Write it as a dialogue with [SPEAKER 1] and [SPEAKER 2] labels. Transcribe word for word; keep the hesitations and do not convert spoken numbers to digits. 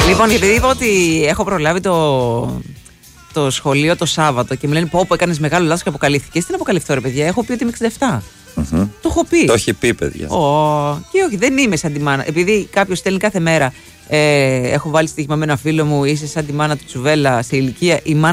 [SPEAKER 1] Λοιπόν, επειδή είπα ότι έχω προλάβει το, το σχολείο το Σάββατο και μου λένε πω, πω έκανες μεγάλο λάθος και αποκαλύφθηκες. Τι να αποκαλυφθώ, ρε παιδιά, έχω πει ότι είμαι εξήντα επτά.
[SPEAKER 2] Mm-hmm.
[SPEAKER 1] Το έχω πει.
[SPEAKER 2] Το έχει πει, παιδιά.
[SPEAKER 1] Oh, και όχι, δεν είμαι σαν τη μάνα. Επειδή κάποιος στέλνει κάθε μέρα, ε, έχω βάλει στοίχημα με ένα φίλο μου, είσαι σαν τη μάνα του Τσουβέλα σε ηλικία. Η μάνα